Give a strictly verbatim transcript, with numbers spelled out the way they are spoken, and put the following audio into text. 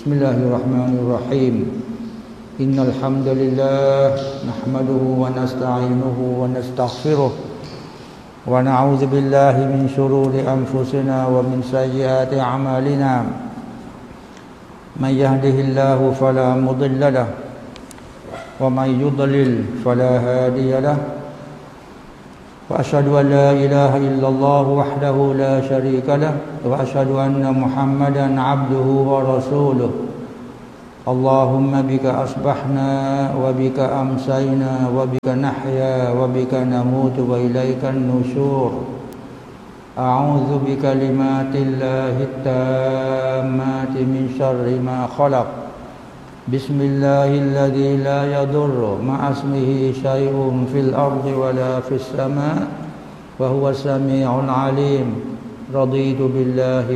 بسم الله الرحمن الرحيم إن الحمد لله نحمده ونستعينه ونستغفره ونعوذ بالله من شرور أنفسنا ومن سيئات أعمالنا من يهده الله فلا مضل له ومن يضلل فلا هادي له وأشهد أن لا إله إلا الله وحده لا شريك له وأشهد أن محمدا عبده ورسوله اللهم بك أصبحنا وبك أمسينا وبك نحيا وبك نموت وإليك النشور أعوذ بكلمات الله التامات من شر ما خلق بسم الله الذي لا يضر مع اسمه شيء في الأرض ولا في السماء وهو السميع العليم رضيت بالله